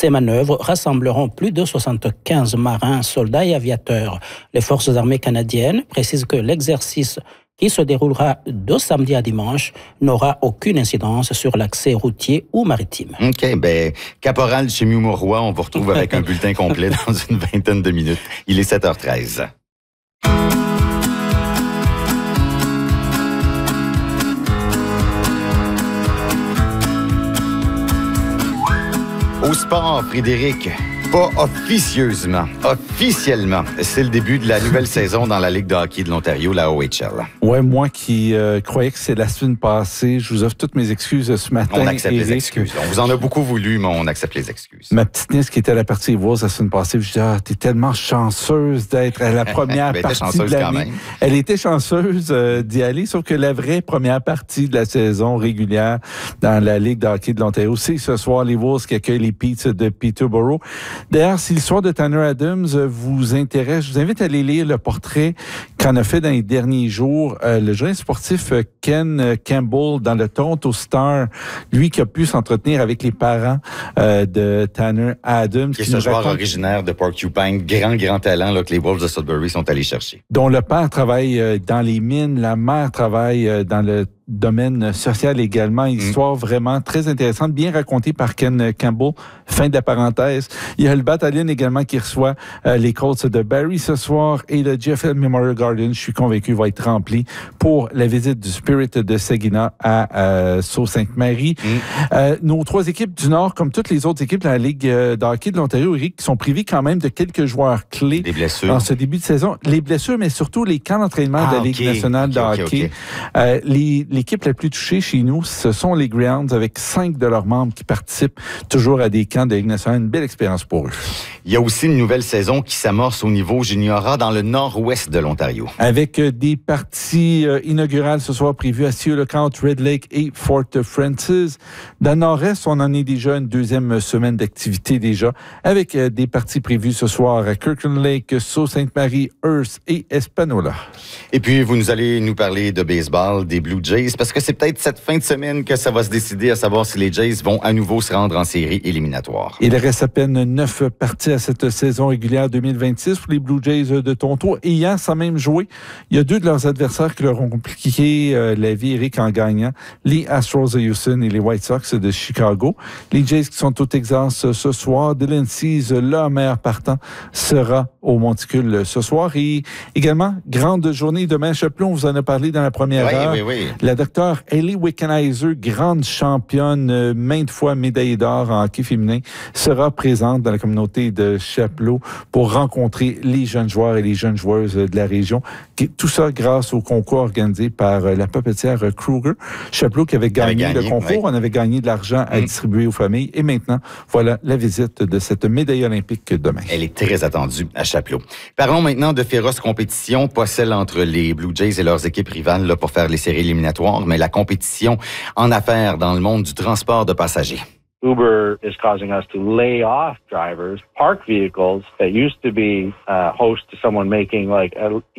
Ces manœuvres rassembleront plus de 75 marins, soldats et aviateurs. Les forces armées canadiennes précisent que l'exercice qui se déroulera de samedi à dimanche n'aura aucune incidence sur l'accès routier ou maritime. OK, Caporal Chimioumoroy, on vous retrouve avec un bulletin complet dans une vingtaine de minutes. Il est 7h13. Au sport, Frédéric, pas officieusement, officiellement, c'est le début de la nouvelle saison dans la Ligue de hockey de l'Ontario, la OHL. Ouais, moi qui croyais que c'est la semaine passée, je vous offre toutes mes excuses ce matin. On accepte les excuses. On vous en a beaucoup voulu, mais on accepte les excuses. Ma petite nièce qui était à la partie Evoise la semaine passée, je dis, t'es tellement chanceuse d'être à la première partie de l'année. Elle était chanceuse d'y aller, sauf que la vraie première partie de la saison régulière dans la Ligue de hockey de l'Ontario, c'est ce soir l'Evoise qui accueille les Petes de Peterborough. D'ailleurs, si l'histoire de Tanner Adams vous intéresse, je vous invite à aller lire le portrait qu'en a fait dans les derniers jours le journaliste sportif Ken Campbell dans le Toronto Star, lui qui a pu s'entretenir avec les parents de Tanner Adams. Qui est ce joueur originaire de Porcupine, grand talent là, que les Wolves de Sudbury sont allés chercher. Dont le père travaille dans les mines, la mère travaille dans le domaine social également. Histoire vraiment très intéressante, bien racontée par Ken Campbell. Fin de la parenthèse. Il y a le Battalion également qui reçoit les Colts de Barrie ce soir et le GFL Memorial Garden, je suis convaincu, va être rempli pour la visite du Spirit de Saginaw à Sault-Sainte-Marie. Nos trois équipes du Nord, comme toutes les autres équipes de la Ligue de hockey de l'Ontario, Eric, sont privées quand même de quelques joueurs clés dans ce début de saison. Les blessures, mais surtout les camps d'entraînement de la Ligue nationale de hockey. L'équipe la plus touchée chez nous, ce sont les Greyhounds, avec 5 de leurs membres qui participent toujours à des camps de Ligue nationale. Une belle expérience pour eux. Il y a aussi une nouvelle saison qui s'amorce au niveau juniora dans le nord-ouest de l'Ontario. Avec des parties inaugurales ce soir prévues à Seal-le-Camp, Red Lake et Fort Francis. Dans le nord-est, on en est déjà une deuxième semaine d'activité déjà, avec des parties prévues ce soir à Kirkland Lake, Sault-Sainte-Marie, Hearst et Espanola. Et puis, vous allez nous parler de baseball, des Blue Jays, parce que c'est peut-être cette fin de semaine que ça va se décider à savoir si les Jays vont à nouveau se rendre en série éliminatoire. Il reste à peine 9 parties à cette saison régulière 2026 pour les Blue Jays de Toronto. Et hier, sans même jouer, il y a 2 de leurs adversaires qui leur ont compliqué la vie, Eric, en gagnant. Les Astros de Houston et les White Sox de Chicago. Les Jays qui sont au Texas ce soir. Dylan Cease, leur meilleur partant, sera au Monticule ce soir. Et également, grande journée demain à Chapelot. On vous en a parlé dans la première heure. Oui. La docteure Ellie Wickenheiser, grande championne, maintes fois médaillée d'or en hockey féminin, sera présente dans la communauté de Chapelot pour rencontrer les jeunes joueurs et les jeunes joueuses de la région. Tout ça grâce au concours organisé par la papetière Kruger. Chapelot qui avait gagné le concours. On avait gagné de l'argent à distribuer aux familles. Et maintenant, voilà la visite de cette médaille olympique demain. Elle est très attendue à Chapelot. Parlons maintenant de féroce compétition, pas celle entre les Blue Jays et leurs équipes rivales là, pour faire les séries éliminatoires, mais la compétition en affaires dans le monde du transport de passagers. Uber is causing us to lay off drivers, park vehicles that used to be host to someone making like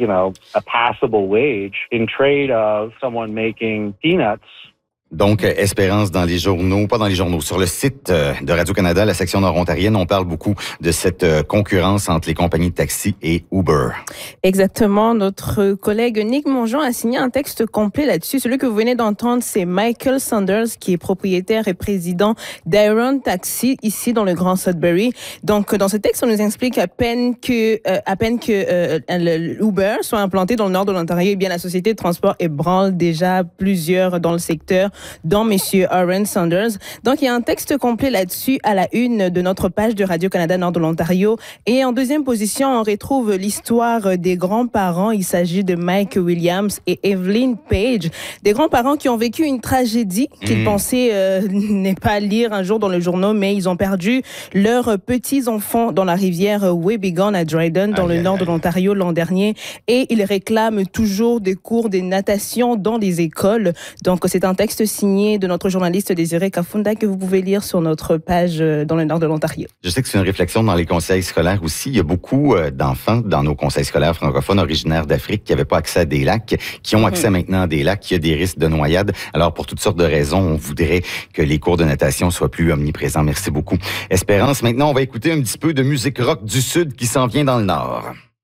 a passable wage in trade of someone making peanuts. Donc, Espérance dans les journaux, pas dans les journaux, sur le site de Radio-Canada, la section nord-ontarienne, on parle beaucoup de cette concurrence entre les compagnies de taxi et Uber. Exactement. Notre collègue Nick Mongeon a signé un texte complet là-dessus. Celui que vous venez d'entendre, c'est Michael Sanders, qui est propriétaire et président d'Iron Taxi, ici dans le Grand Sudbury. Donc, dans ce texte, on nous explique à peine que Uber soit implanté dans le nord de l'Ontario, eh bien, la société de transport ébranle déjà plusieurs dans le secteur, dont Monsieur Aaron Sanders. Donc, il y a un texte complet là-dessus à la une de notre page de Radio-Canada Nord de l'Ontario. Et en deuxième position, on retrouve l'histoire des grands-parents. Il s'agit de Mike Williams et Evelyn Page. Des grands-parents qui ont vécu une tragédie qu'ils pensaient ne pas lire un jour dans le journal, mais ils ont perdu leurs petits-enfants dans la rivière Webbegon à Dryden, dans le nord de l'Ontario l'an dernier. Et ils réclament toujours des cours de natation dans les écoles. Donc, c'est un texte signé de notre journaliste Désiré Kafunda que vous pouvez lire sur notre page dans le nord de l'Ontario. Je sais que c'est une réflexion dans les conseils scolaires aussi. Il y a beaucoup d'enfants dans nos conseils scolaires francophones originaires d'Afrique qui n'avaient pas accès à des lacs, qui ont accès maintenant à des lacs, il y a des risques de noyade. Alors, pour toutes sortes de raisons, on voudrait que les cours de natation soient plus omniprésents. Merci beaucoup. Espérance, maintenant, on va écouter un petit peu de musique rock du Sud qui s'en vient dans le Nord.